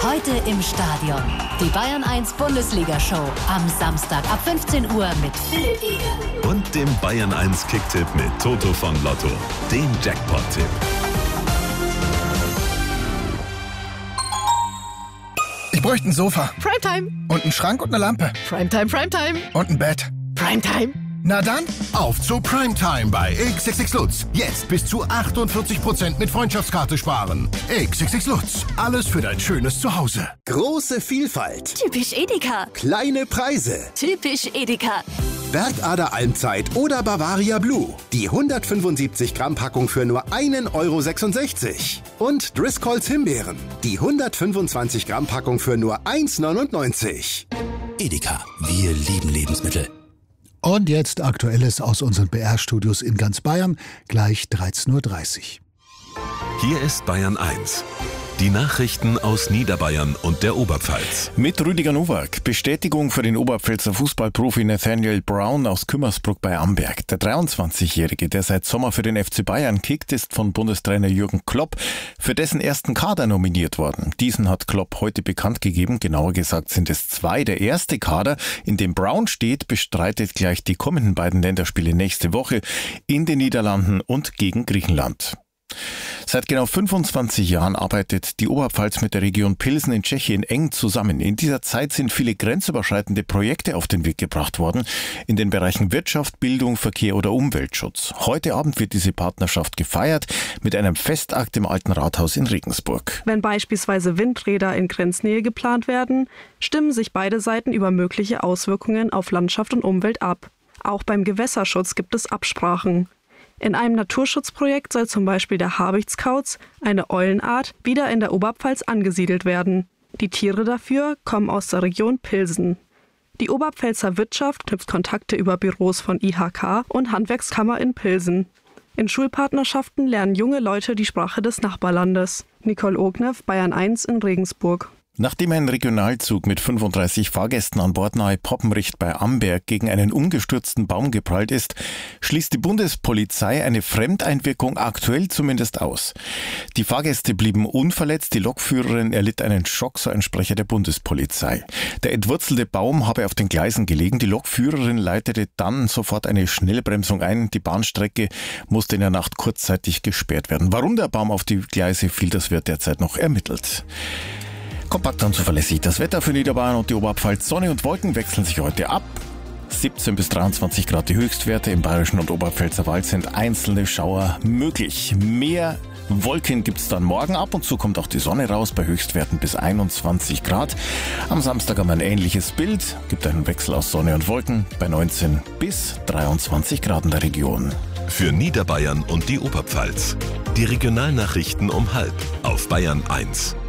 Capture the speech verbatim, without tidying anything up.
Heute im Stadion. Die Bayern eins Bundesliga-Show. Am Samstag ab fünfzehn Uhr mit Philipp Eger. Und dem Bayern eins Kicktipp mit Toto von Lotto. Dem Jackpot-Tipp. Ich bräuchte ein Sofa. Primetime. Und einen Schrank und eine Lampe. Primetime, Primetime. Und ein Bett. Primetime. Na dann, auf zu Primetime bei X X X Lutz. Jetzt bis zu achtundvierzig Prozent mit Freundschaftskarte sparen. X X X Lutz. Alles für dein schönes Zuhause. Große Vielfalt. Typisch Edeka. Kleine Preise. Typisch Edeka. Bergader Almzeit oder Bavaria Blue. Die hundertfünfundsiebzig Gramm Packung für nur einen Euro sechsundsechzig. Und Driscolls Himbeeren. Die hundertfünfundzwanzig Gramm Packung für nur eins neunundneunzig. Edeka. Wir lieben Lebensmittel. Und jetzt Aktuelles aus unseren B R-Studios in ganz Bayern, gleich dreizehn Uhr dreißig. Hier ist Bayern eins. Die Nachrichten aus Niederbayern und der Oberpfalz. Mit Rüdiger Nowak. Bestätigung für den Oberpfälzer Fußballprofi Nathaniel Brown aus Kümmersbruck bei Amberg. Der dreiundzwanzigjährige, der seit Sommer für den F C Bayern kickt, ist von Bundestrainer Jürgen Klopp für dessen ersten Kader nominiert worden. Diesen hat Klopp heute bekannt gegeben. Genauer gesagt sind es zwei. Der erste Kader, in dem Brown steht, bestreitet gleich die kommenden beiden Länderspiele nächste Woche in den Niederlanden und gegen Griechenland. Seit genau fünfundzwanzig Jahren arbeitet die Oberpfalz mit der Region Pilsen in Tschechien eng zusammen. In dieser Zeit sind viele grenzüberschreitende Projekte auf den Weg gebracht worden, in den Bereichen Wirtschaft, Bildung, Verkehr oder Umweltschutz. Heute Abend wird diese Partnerschaft gefeiert mit einem Festakt im Alten Rathaus in Regensburg. Wenn beispielsweise Windräder in Grenznähe geplant werden, stimmen sich beide Seiten über mögliche Auswirkungen auf Landschaft und Umwelt ab. Auch beim Gewässerschutz gibt es Absprachen. In einem Naturschutzprojekt soll zum Beispiel der Habichtskauz, eine Eulenart, wieder in der Oberpfalz angesiedelt werden. Die Tiere dafür kommen aus der Region Pilsen. Die Oberpfälzer Wirtschaft knüpft Kontakte über Büros von I H K und Handwerkskammer in Pilsen. In Schulpartnerschaften lernen junge Leute die Sprache des Nachbarlandes. Nicole Ognev, Bayern eins in Regensburg. Nachdem ein Regionalzug mit fünfunddreißig Fahrgästen an Bord nahe Poppenricht bei Amberg gegen einen umgestürzten Baum geprallt ist, schließt die Bundespolizei eine Fremdeinwirkung aktuell zumindest aus. Die Fahrgäste blieben unverletzt, die Lokführerin erlitt einen Schock, so ein Sprecher der Bundespolizei. Der entwurzelte Baum habe auf den Gleisen gelegen, die Lokführerin leitete dann sofort eine Schnellbremsung ein, die Bahnstrecke musste in der Nacht kurzzeitig gesperrt werden. Warum der Baum auf die Gleise fiel, das wird derzeit noch ermittelt. Kompakt und zuverlässig das Wetter für Niederbayern und die Oberpfalz. Sonne und Wolken wechseln sich heute ab. siebzehn bis dreiundzwanzig Grad die Höchstwerte. Im Bayerischen und Oberpfälzer Wald sind einzelne Schauer möglich. Mehr Wolken gibt's dann morgen. Ab und zu kommt auch die Sonne raus bei Höchstwerten bis einundzwanzig Grad. Am Samstag haben wir ein ähnliches Bild. Gibt einen Wechsel aus Sonne und Wolken bei neunzehn bis dreiundzwanzig Grad in der Region. Für Niederbayern und die Oberpfalz. Die Regionalnachrichten um halb auf Bayern eins.